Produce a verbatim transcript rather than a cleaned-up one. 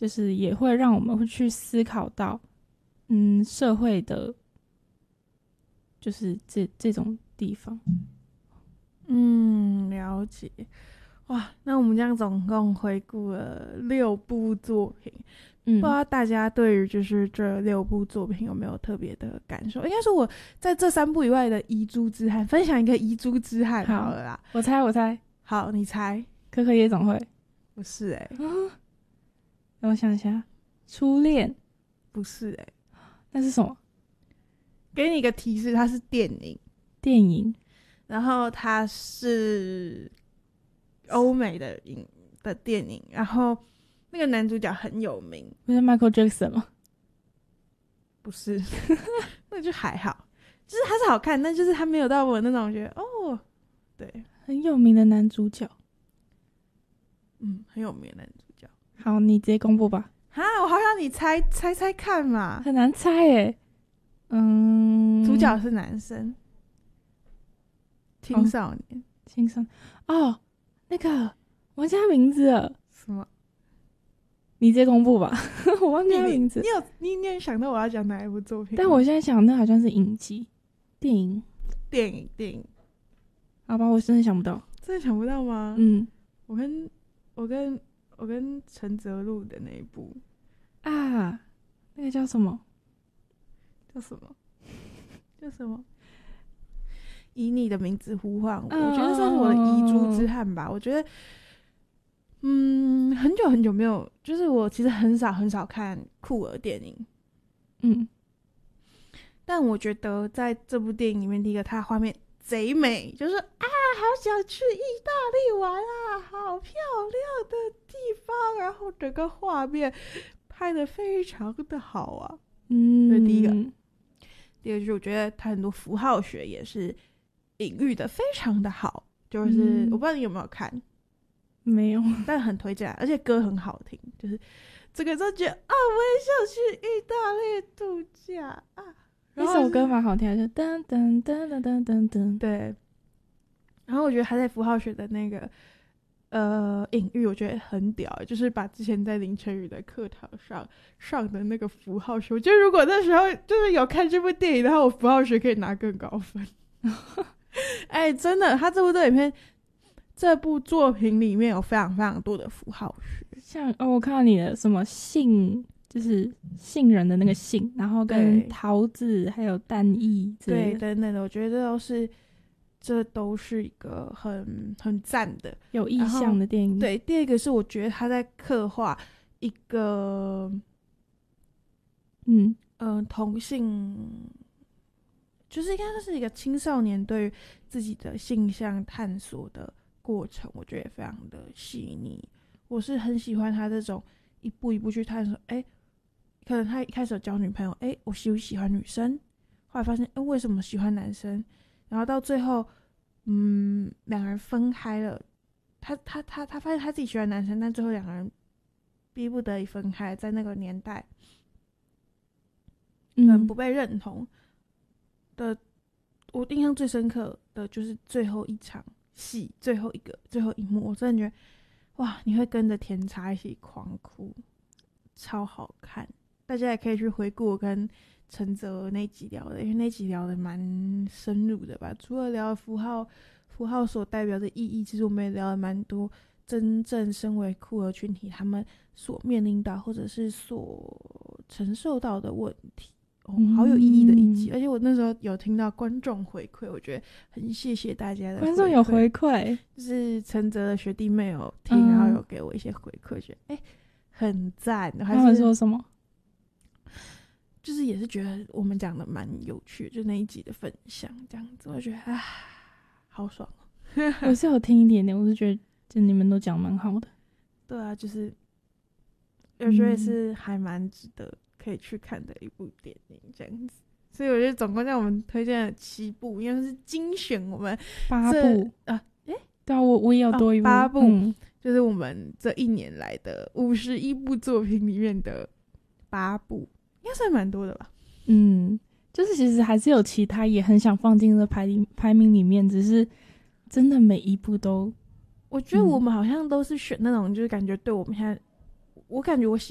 就是也会让我们会去思考到，嗯，社会的，就是这这种地方。 嗯，了解。哇，那我们这样总共回顾了六部作品， 嗯， 不知道大家对于就是这六部作品有没有特别的感受？应该说我在这三部以外的遗珠之憾，分享一个遗珠之憾好了啦。 我猜，我猜， 好，你猜？ 可可夜总会不是哎、欸， 让我想一下，初恋不是哎、欸， 那是什么？ 给你一个提示，它是电影， 电影， 然后它是欧美的影的电影，然后那个男主角很有名， 不是 Michael Jackson 吗？ 不是，那就还好，就是它是好看，但就是它没有到我那种觉得哦，对， 很有名的男主角。 嗯，很有名的男主角。 好，你直接公布吧。 哈，我好想你猜猜猜看嘛。 很难猜耶。嗯， 主角是男生，青少年， 哦、青少哦，那个我忘记他名字了。 什么？ 你直接公布吧，我忘记他名字。 你有你你有想到我要讲哪一部作品？ 但我现在想，那好像是影集、电影、 电影电影。 好吧，我真的想不到。 真的想不到吗？ 嗯， 我跟我跟我跟陈泽录的那一部啊，那个叫什么？ 叫什么？叫什么？以你的名字呼唤我， 嗯、 我觉得算是我的遗珠之憾吧。我觉得，嗯，很久很久没有，就是我其实很少很少看酷儿电影， 嗯， 但我觉得在这部电影里面，第一个它的画面贼美，就是啊，好想去意大利玩啊，好漂亮的地方，然后整个画面拍得非常的好啊。 嗯， 这是第一个。第二就是我觉得它很多符号学也是隐喻的非常的好，就是、嗯、我不知道你有没有看， 没有， 但很推荐，而且歌很好听，就是这个就觉得啊，我也想去意大利度假啊。 那首歌蛮好听的，就噔噔噔噔噔噔噔。 对，然后我觉得他在符号学的那个呃隐喻，我觉得很屌，就是把之前在林晨宇的课堂上上的那个符号学，我觉得如果那时候就是有看这部电影的话，我符号学可以拿更高分。哎、欸，真的，他这部电影片这部作品里面有非常非常多的符号学， 像哦，我看到你的什么杏，就是杏仁的那个杏，然后跟桃子还有蛋液之类的， 对，等等的，我觉得这都是这都是一个很很赞的有意象的电影。 对，第二个是我觉得他在刻画一个嗯嗯、呃、同性。就是应该是一个青少年对于自己的性向探索的过程，我觉得也非常的细腻。我是很喜欢他这种一步一步去探索，哎、欸，可能他一开始有交女朋友，哎、欸，我喜不喜欢女生？后来发现，哎、欸，为什么喜欢男生？然后到最后，嗯，两个人分开了，他他他他发现他自己喜欢男生，但最后两个人逼不得已分开，在那个年代，可能不被认同。的，我印象最深刻的就是最后一场戏，最后一个最后一幕，我真的觉得哇，你会跟着甜茶一起狂哭，超好看。大家也可以去回顾我跟陈泽那集聊的，因为那集聊的蛮深入的吧。除了聊符号符号所代表的意义，其实我们也聊了蛮多真正身为酷儿群体他们所面临到或者是所承受到的问题。哦，好有意义的一集、嗯，而且我那时候有听到观众回馈，我觉得很谢谢大家的回馈。 观众有回馈， 就是陈泽的学弟妹有听、嗯，然后有给我一些回馈，觉得哎、欸、很赞。他们说什么？ 就是也是觉得我们讲的蛮有趣的，就那一集的分享这样子，我觉得啊好爽哦。 我是有听一点点，我是觉得就你们都讲蛮好的。 对啊，就是我觉得是还蛮值得可以去看的一部电影这样子，所以我觉得总共让我们推荐了七部，因为是精选我们八部啊，哎、欸， 对啊，我我也有多一部、 哦、八部、 嗯， 就是我们这一年来的五十一部作品里面的八部，应该算蛮多的吧？ 嗯，就是其实还是有其他也很想放进这排排名里面，只是真的每一部都， 我觉得我们好像都是选那种，就是感觉对我们现在，我感觉我喜